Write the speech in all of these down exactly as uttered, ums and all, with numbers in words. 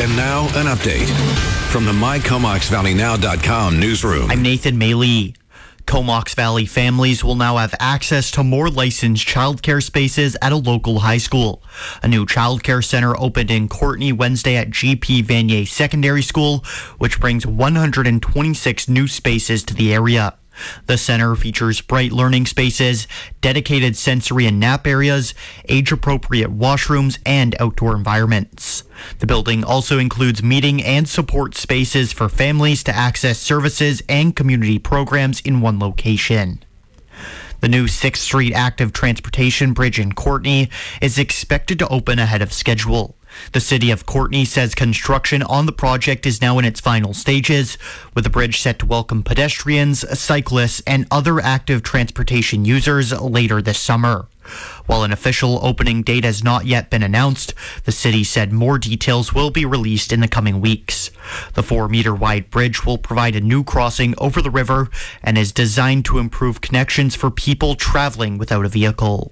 And now, an update from the my comox valley now dot com newsroom. I'm Nathan Maley. Comox Valley families will now have access to more licensed childcare spaces at a local high school. A new childcare center opened in Courtenay Wednesday at G P Vanier Secondary School, which brings one hundred twenty-six new spaces to the area. The center features bright learning spaces, dedicated sensory and nap areas, age-appropriate washrooms, and outdoor environments. The building also includes meeting and support spaces for families to access services and community programs in one location. The new sixth Street Active Transportation Bridge in Courtenay is expected to open ahead of schedule. The city of Courtenay says construction on the project is now in its final stages, with the bridge set to welcome pedestrians, cyclists, and other active transportation users later this summer. While an official opening date has not yet been announced, the city said more details will be released in the coming weeks. The four-meter wide bridge will provide a new crossing over the river and is designed to improve connections for people traveling without a vehicle.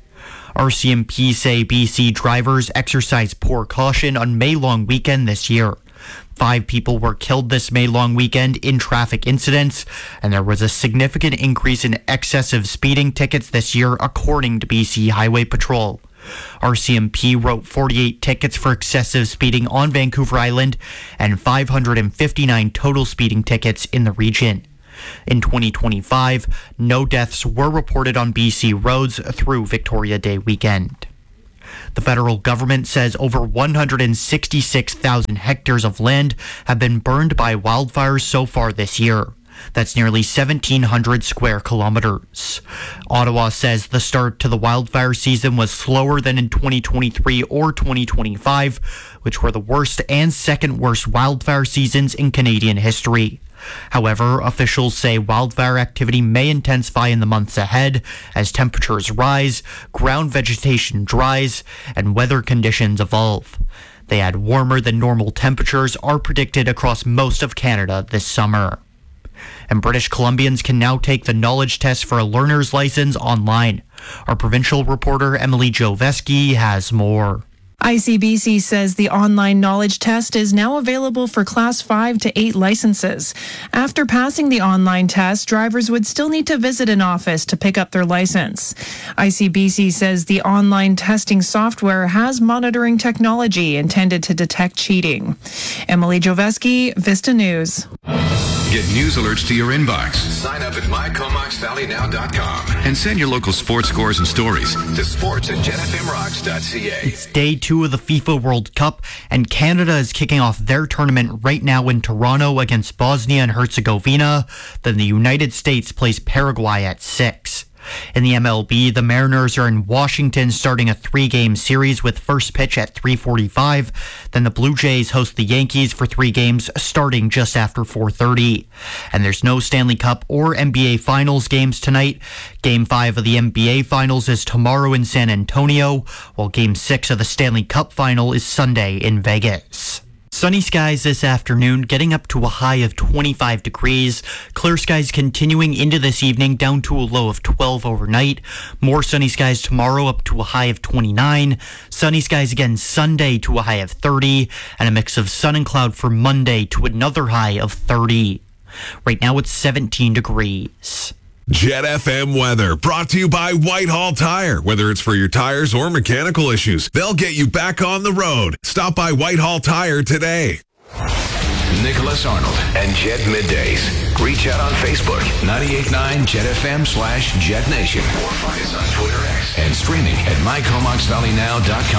R C M P say B C drivers exercise poor caution on May long weekend this year. Five people were killed this May long weekend in traffic incidents, and there was a significant increase in excessive speeding tickets this year, according to B C Highway Patrol. R C M P wrote forty-eight tickets for excessive speeding on Vancouver Island and five hundred fifty-nine total speeding tickets in the region. In twenty twenty-five, no deaths were reported on B C roads through Victoria Day weekend. The federal government says over one hundred sixty-six thousand hectares of land have been burned by wildfires so far this year. That's nearly seventeen hundred square kilometers. Ottawa says the start to the wildfire season was slower than in twenty twenty-three or twenty twenty-five, which were the worst and second worst wildfire seasons in Canadian history. However, officials say wildfire activity may intensify in the months ahead as temperatures rise, ground vegetation dries, and weather conditions evolve. They add warmer than normal temperatures are predicted across most of Canada this summer. And British Columbians can now take the knowledge test for a learner's license online. Our provincial reporter Emily Joveski has more. I C B C says the online knowledge test is now available for class five to eight licenses. After passing the online test, drivers would still need to visit an office to pick up their license. I C B C says the online testing software has monitoring technology intended to detect cheating. Emily Joveski, Vista News. Get news alerts to your inbox. Sign up at my comox valley now dot com and send your local sports scores and stories to sports at jet f m rocks dot c a. It's day two of the FIFA World Cup, and Canada is kicking off their tournament right now in Toronto against Bosnia and Herzegovina. Then the United States plays Paraguay at six. In the M L B, the Mariners are in Washington starting a three-game series with first pitch at three forty-five. Then the Blue Jays host the Yankees for three games starting just after four thirty. And there's no Stanley Cup or N B A Finals games tonight. Game five of the N B A Finals is tomorrow in San Antonio, while Game six of the Stanley Cup Final is Sunday in Vegas. Sunny skies this afternoon, getting up to a high of twenty-five degrees. Clear skies continuing into this evening, down to a low of twelve overnight. More sunny skies tomorrow, up to a high of twenty-nine. Sunny skies again Sunday to a high of thirty. And a mix of sun and cloud for Monday to another high of thirty. Right now it's seventeen degrees. Jet F M weather brought to you by Whitehall Tire. Whether it's for your tires or mechanical issues, they'll get you back on the road. Stop by Whitehall Tire today. Nicholas Arnold and Jet Middays. Reach out on Facebook, ninety-eight point nine Jet F M slash Jet Nation. Or find us on Twitter X and streaming at my comox valley now dot com.